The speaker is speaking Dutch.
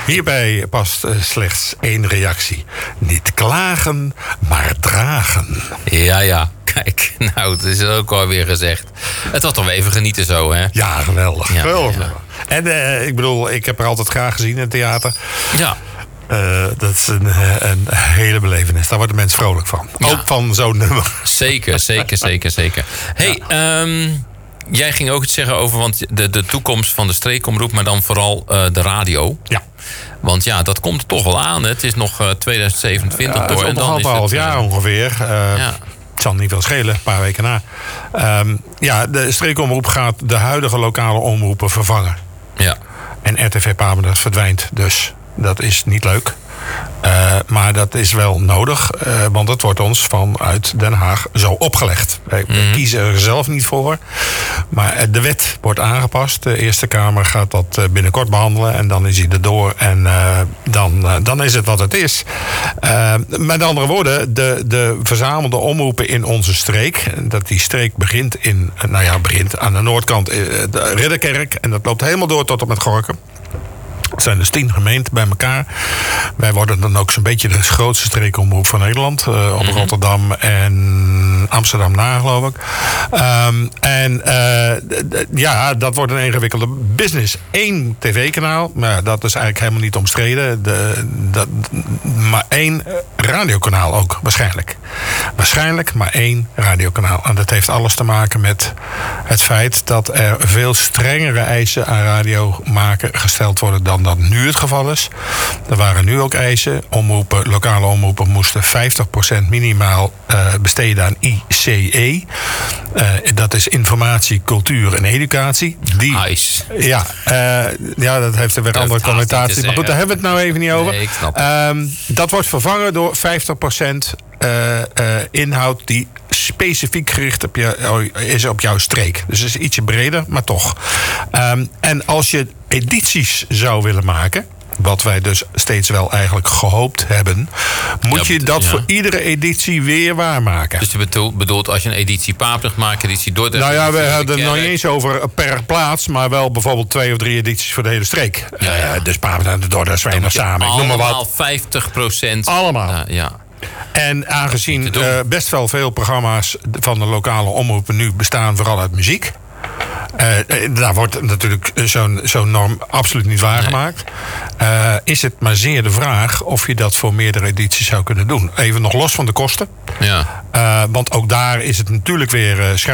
Hierbij past slechts 1 reactie. Niet klagen, maar dragen. Ja. Kijk, nou, het is ook alweer gezegd. Het was toch wel even genieten zo, hè? Ja, geweldig. Ja, geweldig. ja. En ik bedoel, ik heb er altijd graag gezien in het theater. Ja. Dat is een hele belevenis. Daar wordt de mens vrolijk van. Ja. Ook van zo'n nummer. Zeker. Hey, jij ging ook iets zeggen over de toekomst van de streekomroep, maar dan vooral de radio. Ja. Want ja, dat komt er toch wel aan. Hè? Het is nog 2027 door. En dan half jaar ongeveer. Het zal niet veel schelen, een paar weken na. De streekomroep gaat de huidige lokale omroepen vervangen. Ja. En RTV Papendrecht verdwijnt dus. Dat is niet leuk. Maar dat is wel nodig. Want het wordt ons vanuit Den Haag zo opgelegd. Wij kiezen er zelf niet voor. Maar de wet wordt aangepast. De Eerste Kamer gaat dat binnenkort behandelen. En dan is hij erdoor. En dan is het wat het is. Met andere woorden, de verzamelde omroepen in onze streek. Dat die streek begint aan de noordkant de Ridderkerk. En dat loopt helemaal door tot op met Gorinchem. Het zijn dus 10 gemeenten bij elkaar. Wij worden dan ook zo'n beetje de grootste streekomroep van Nederland. Op Rotterdam en Amsterdam na, geloof ik. Dat wordt een ingewikkelde business. 1 tv-kanaal, maar dat is eigenlijk helemaal niet omstreden. Maar 1 radiokanaal ook, waarschijnlijk. Waarschijnlijk maar 1 radiokanaal. En dat heeft alles te maken met het feit dat er veel strengere eisen aan radio maken gesteld worden dan dat nu het geval is. Er waren nu ook eisen. Lokale omroepen moesten 50% minimaal besteden aan ICE. Dat is informatie, cultuur en educatie. Dat heeft er weer andere connotaties. Maar goed, daar hebben we het nou even niet over. Nee, ik snap het. Dat wordt vervangen door 50% inhoud die specifiek gericht is op jouw streek. Dus het is ietsje breder, maar toch. En als je edities zou willen maken, wat wij dus steeds wel eigenlijk gehoopt hebben, moet je dat voor iedere editie weer waarmaken. Dus je bedoelt als je een editie Papendrecht maakt, editie Dordrecht. Nou ja, we hadden het nog niet eens over per plaats, maar wel bijvoorbeeld 2 of 3 edities voor de hele streek. Dus Papendrecht en Dordrecht, Zwijnen samen. Ik noem maar wat. Allemaal 50%. Allemaal. En aangezien best wel veel programma's van de lokale omroepen nu bestaan vooral uit muziek. Daar wordt natuurlijk zo'n norm absoluut niet waargemaakt. Is het maar zeer de vraag of je dat voor meerdere edities zou kunnen doen. Even nog los van de kosten. Ja. Want ook daar is het natuurlijk weer